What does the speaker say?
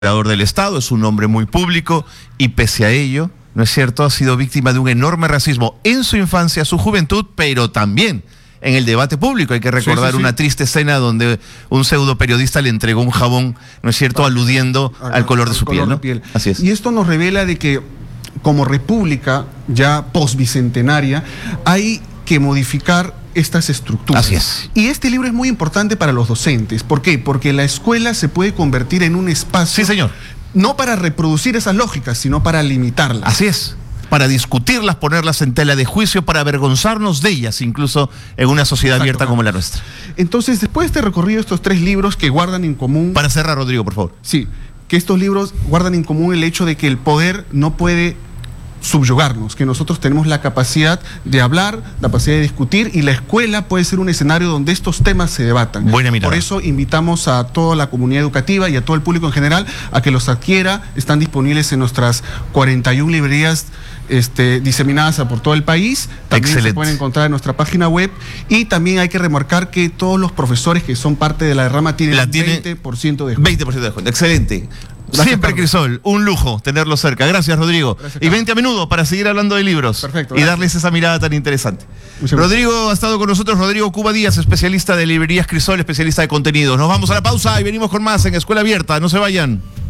del Estado, es un hombre muy público y pese a ello, ¿no es cierto?, ha sido víctima de un enorme racismo en su infancia, su juventud, pero también en el debate público. Hay que recordar una triste escena donde un pseudo periodista le entregó un jabón, ¿no es cierto?, aludiendo al color de su piel, ¿no? Así es. Y esto nos revela de que como república ya postbicentenaria hay que modificar estas estructuras. Así es. Y este libro es muy importante para los docentes. ¿Por qué? Porque la escuela se puede convertir en un espacio... Sí, señor. No para reproducir esas lógicas, sino para limitarlas. Así es. Para discutirlas, ponerlas en tela de juicio, para avergonzarnos de ellas, incluso en una sociedad abierta como la nuestra. Entonces, después de este recorrido, estos tres libros que guardan en común... Para cerrar, Rodrigo, por favor. Sí, que estos libros guardan en común el hecho de que el poder no puede subyugarnos, que nosotros tenemos la capacidad de hablar, la capacidad de discutir, y la escuela puede ser un escenario donde estos temas se debatan. Buena mirada. Por eso invitamos a toda la comunidad educativa y a todo el público en general a que los adquiera. Están disponibles en nuestras 41 librerías diseminadas por todo el país. También Excelente. Se pueden encontrar en nuestra página web, y también hay que remarcar que todos los profesores que son parte de la rama tienen 20% de descuento. 20% de descuento. Excelente. Gracias, Siempre, Carlos. Crisol, un lujo tenerlo cerca. Gracias, Rodrigo. Gracias, y vente a menudo para seguir hablando de libros. Perfecto, y gracias. darles esa mirada tan interesante. Muchas Rodrigo ha estado con nosotros, Rodrigo Cuba Díaz, especialista de librerías Crisol, especialista de contenidos. Nos vamos a la pausa y venimos con más en Escuela Abierta. No se vayan.